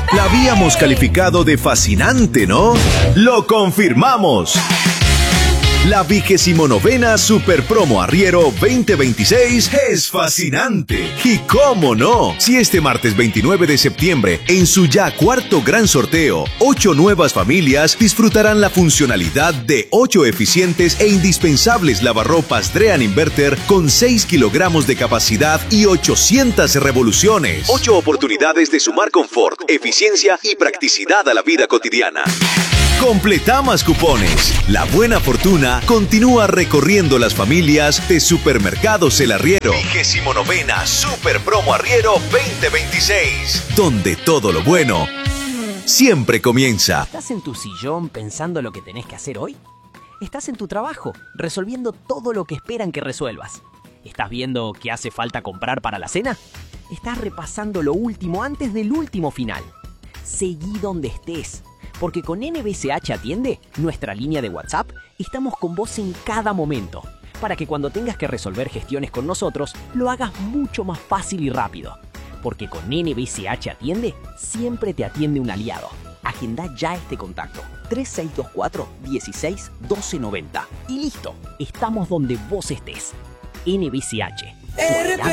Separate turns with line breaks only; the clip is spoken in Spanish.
La habíamos calificado de fascinante, ¿no? ¡Lo confirmamos! La 29ª Super Promo Arriero 2026 es fascinante. ¿Y cómo no? Si este martes 29 de septiembre, en su ya cuarto gran sorteo, 8 nuevas familias disfrutarán la funcionalidad de 8 eficientes e indispensables lavarropas Drean Inverter con 6 kilogramos de capacidad y 800 revoluciones. 8 oportunidades de sumar confort, eficiencia y practicidad a la vida cotidiana. Completa más cupones. La buena fortuna continúa recorriendo las familias de Supermercados El Arriero. 29ª Super Promo Arriero 2026. Donde todo lo bueno siempre comienza.
¿Estás en tu sillón pensando lo que tenés que hacer hoy? ¿Estás en tu trabajo resolviendo todo lo que esperan que resuelvas? ¿Estás viendo qué hace falta comprar para la cena? ¿Estás repasando lo último antes del último final? Seguí donde estés. Porque con NBCH Atiende, nuestra línea de WhatsApp, estamos con vos en cada momento, para que cuando tengas que resolver gestiones con nosotros, lo hagas mucho más fácil y rápido. Porque con NBCH Atiende, siempre te atiende un aliado. Agenda ya este contacto, 3624 16 1290. Y listo, estamos donde vos estés. NBCH.